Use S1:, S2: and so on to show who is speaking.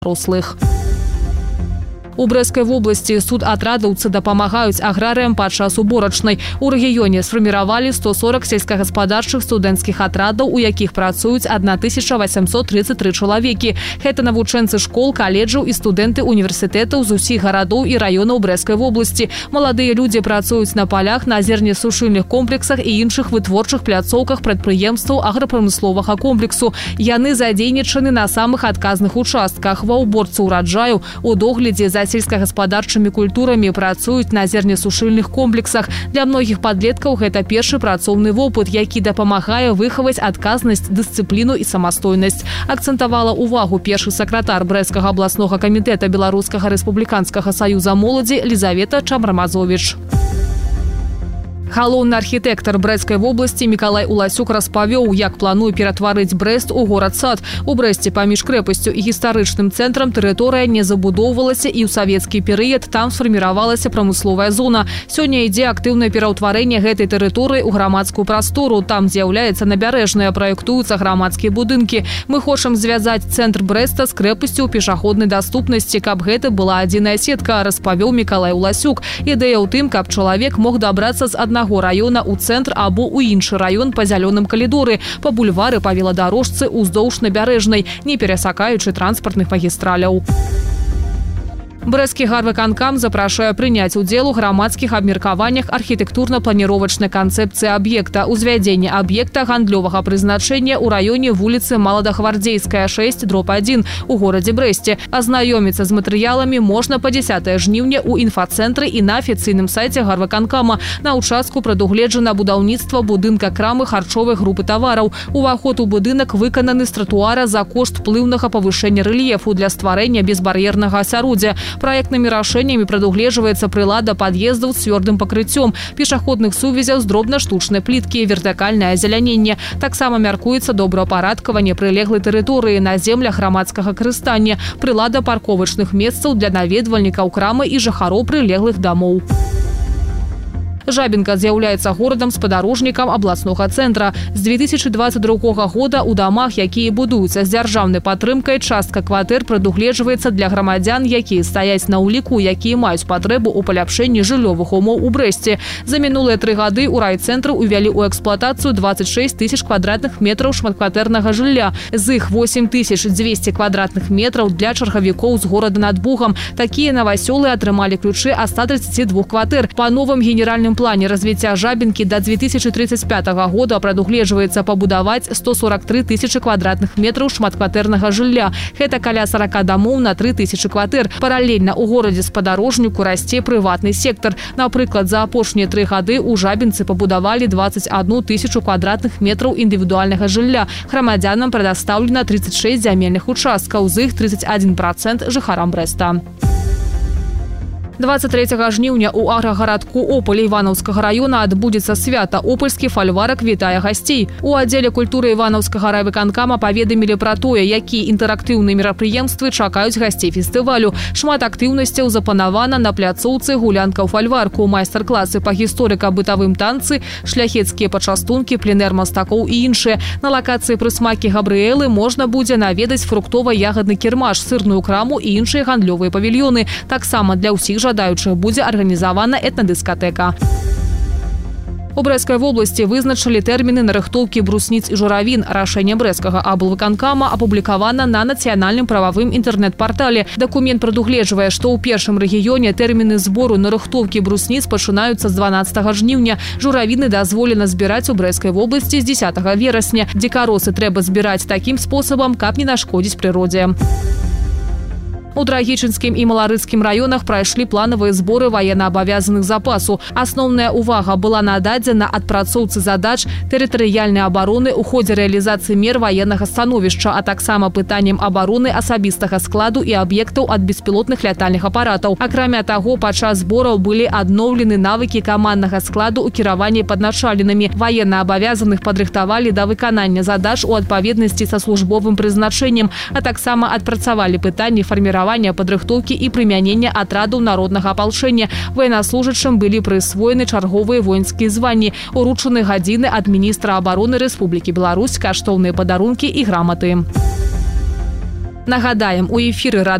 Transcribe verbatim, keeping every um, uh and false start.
S1: рослых. У Брэсцкай вобласці судатрадаўцы дапамагаюць аграрыям падчас уборачнай. У рэгіёне сфарміравалі сто сорок сельскагаспадарчых студэнцкіх атрадаў, у якіх працуюць тысяча васемсот тридцать три чалавекі. Гэта навучэнцы школ, каледжаў і студэнты універсітэтаў з усіх гарадоў і раёнаў Брэсцкай вобласці. Маладыя людзі працуюць на палях, на зернесушыльных комплексах і іншых вытворчых пляцоўках прадпрыемстваў аграпрамысловага комплексу. Яны задзейнічаны на самых адказных участках: ва ўборцы ўраджаю, у доглядзе за сельскагаспадарчымі культурамі, працуюць на зернесушыльных комплексах. Для многіх падлеткаў гэта першы працоўны вопыт, які дапамагае выхаваць адказнасць, дысцыпліну і самастойнасць. Акцэнтавала увагу першы сакратар Брэсцкага абласнога камітэта Беларускага рэспубліканскага саюза моладзі Лізавета Чамрамазовіч. Галоўны архітэктар Брэсцкай вобласці Мікалай Уласюк распавёў, як плануе ператварыць Брэст у горад-сад. У Брэсце паміж крэпасцю і гістарычным цэнтрам тэрыторыя не забудоўвалася, і ў савецкі перыяд там сфарміравалася прамысловая зона. Сёння ідзе актыўнае пераўтварэнне гэтай тэрыторыі ў грамадскую прастору. Там з'яўляецца набярэжная, праектуюцца грамадскія будынкі. Мы хочам звязаць цэнтр Брэста з крэпасцю ў пешаходнай даступнасці, каб гэта была адзіная сетка, распавёў Мікалай Уласюк. Ідэя ў тым, каб чалавек мог дабрацца з аднаго района ў цэнтр або ў іншы раён па зялёным калідоры, па бульвары, па веладарожцы, уздоўж набярэжнай, не перасакаючы транспартных магістраляў. Брэсцкі гарвыканкам запрашае прыняць удзел у грамадскіх абмеркаваннях архітэктурна-планіровачнай канцэпцыі аб'екта, узвядзення аб'екта гандлёвага прызначэння ў раёне вуліцы Маладагвардзейская шэсць дробь адзін у горадзе Брэсце. Азнаёміцца з матэрыяламі можна па дзесятае жніўня ў інфацэнтры і на афіцыйным сайце гарвыканкама. На ўчастку прадугледжана будаўніцтва будынка крамы харчовай групы тавараў. Уваход у будынак выкананы з тратуара за кошт плыўнага павышэння рэльефу для стварэння безбар'ернага асяроддзя. Праектнымі рашэннямі прадугледжваецца прылада пад'ездаў з цвёрдым пакрыццём, пешаходных сувязяў з дробна-штучнай пліткі, вертыкальнае азеляненне. Таксама мяркуецца добраўпарадкаванне прылеглай тэрыторыі на землях грамадскага карыстання, прылада парковачных месцаў для наведвальнікаў крамы і жыхароў прылеглых дамоў. Жабінка з'яўляецца горадам-спадарожнікам абласнога цэнтра. З две тысячи двадцать другога года ў дамах, якія будуюцца з дзяржаўнай падтрымкай, частка кватэр прадугледжваецца для грамадзян, якія стаяць на ўліку, якія маюць патрэбу ў паляпшэнні жыллёвых умоў у Брэсце. За мінулыя тры гады ў райцэнтры ўвялі ў эксплуатацыю двадцать шесть тысяч квадратных метраў шматкватэрнага жылля. З іх восемь тысяч двести квадратных метраў для чаргавікоў з горада над Бугам. Такія навасёлы атрымалі ключы ад ста тридцати двух кватэр. Па новым генеральным плане развіцця Жабінкі да две тысячи тридцать пятого года прадугледжваецца пабудаваць сто сорок три тысячи квадратных метраў шматкватэрнага жылля. Гэта каля сорока дамоў на три тысячи кватэр. Паралельна ў горадзе-спадарожніку расце прыватны сектар. Напрыклад, за апошнія тры гады ў Жабінцы пабудавалі двадцать одну тысячу квадратных метраў індывідуальнага жылля. Грамадзянам прадастаўлена тридцать шесть зямельных участкаў, з іх тридцать один процент жыхарам Брэста. двадцать трэцяга жніўня ў аграгарадку Ополя Іванаўскага раёна адбудзецца свята «Опольскі фальварак вітае гасцей». У аддзеле культуры Іванаўскага райвыканкама паведамілі пра тое, якія інтэрактыўныя мерапрыемствы чакаюць гасцей фестывалю. Шмат актыўнасцяў запланавана на пляцоўцы гулянка ў фальварку, майстар-класы па гісторыка-бытавым танцы, шляхецкія пачастункі, пленэр мастакоў і іншыя. На лакацыі прысмакі Габрыэлы можна будзе наведаць фруктова-ягадны кірмаш, сырную краму і іншыя гандлёвыя павільёны. Таксама для ўсіх жадаючых будзе арганізавана этнадыскатэка. У Брэсцкай вобласці вызначылі тэрміны нарыхтоўкі брусніц і журавін. Рашэнне Брэсцкага аблвыканкама апублікавана на нацыянальным прававым інтэрнэт-партале. Дакумент прадугледжвае, што ў першым рэгіёне тэрміны збору нарыхтоўкі брусніц пачынаюцца з дванаццатага жніўня. Журавіны дазволена збіраць у Брэсцкай вобласці з дзесятага верасня. Дзікаросы трэба збіраць такім спосабам, каб не нашкодзіць прыродзе. У Драгічынскім і Маларыцкім раёнах прайшлі планавыя зборы военноабавязаных запасу. Асноўная увага была нададзена адпрацоўцы задач тэрытарыяльнай абароны ў ходзе рэалізацыі мер ваеннага становішча, а таксама пытаннем абароны асабістага складу і аб'ектаў ад беспілотных лятальных апаратаў. Акрамя таго, падчас збораў былі адноўлены навыкі каманднага складу ў кіраванні падначаленымі. Военноабавязаных падрыхтавалі да выканання задач у адпаведнасці са службовым прызначэннем, а таксама адпрацавалі пытанні фарміравання падрыхтоўкі і прымянення атрадаў народнага апалчэння. Военнаслужачым былі прысвоены чарговыя воінскія званні, уручаны гадзіны ад міністра абароны Рэспублікі Беларусь, каштоўныя падарункі і граматы. Нагадаем, у эфіры